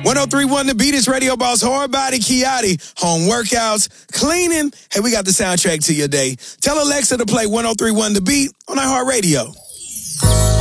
1031 The Beat is Radio Boss, Hard Body Kiati, home workouts, cleaning. Hey, we got the soundtrack to your day. Tell Alexa to play 1031 The Beat on iHeartRadio.